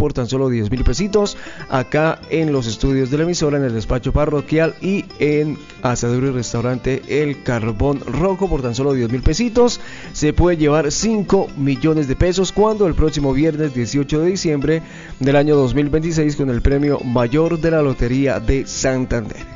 por tan solo 10.000 pesitos acá en los estudios de la emisora, en el despacho parroquial y en Asador y Restaurante El Carbón Rojo. Por tan solo 10.000 pesitos se puede llevar 5 millones de pesos cuando el próximo viernes 18 de diciembre del año 2026 con el premio mayor de la Lotería de Santander.